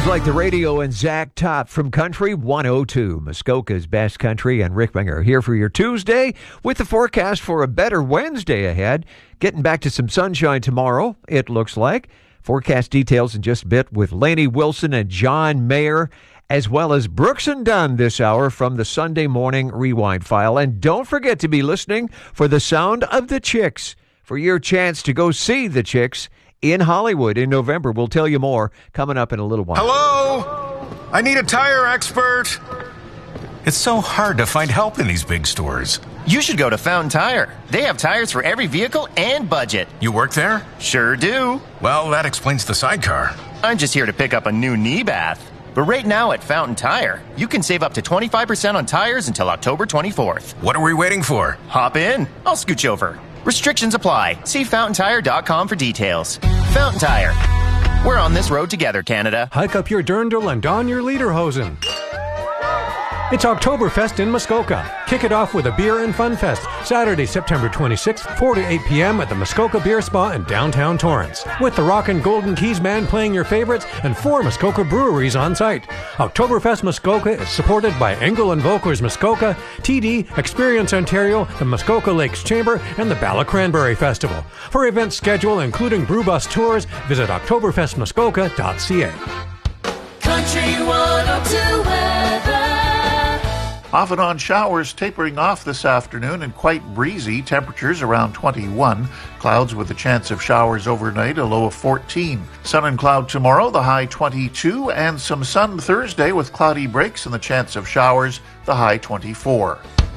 Sounds like the radio and Zach Top from Country 102, Muskoka's best country, and Rick Winger here for your Tuesday with the forecast for a better Wednesday ahead. Getting back to some sunshine tomorrow, it looks like. Forecast details in just a bit with Lainey Wilson and John Mayer, as well as Brooks and Dunn this hour from the Sunday Morning Rewind File. And don't forget to be listening for the sound of the Chicks, for your chance to go see the Chicks in Hollywood in November. We'll tell you more coming up in a little while. Hello? I need a tire expert. It's so hard to find help in these big stores. You should go to Fountain Tire. They have tires for every vehicle and budget. You work there? Sure do. Well, that explains the sidecar. I'm just here to pick up a new knee bath. But right now at Fountain Tire, you can save up to 25% on tires until October 24th. What are we waiting for? Hop in. I'll scooch over. Restrictions apply. See fountaintire.com for details. Fountain Tire. We're on this road together, Canada. Hike up your dirndl and don your lederhosen. It's Oktoberfest in Muskoka. Kick it off with a beer and fun fest. Saturday, September 26th, 4 to 8 p.m. at the Muskoka Beer Spa in downtown Torrance. With the Rockin' Golden Keys Band playing your favorites and 4 Muskoka breweries on site. Oktoberfest Muskoka is supported by Engel and Volkers Muskoka, TD, Experience Ontario, the Muskoka Lakes Chamber, and the Bala Cranberry Festival. For event schedule, including brew bus tours, visit oktoberfestmuskoka.ca. Country 102 weather. Off and on showers tapering off this afternoon and quite breezy. Temperatures around 21. Clouds with a chance of showers overnight, a low of 14. Sun and cloud tomorrow, the high 22. And some sun Thursday with cloudy breaks and the chance of showers, the high 24.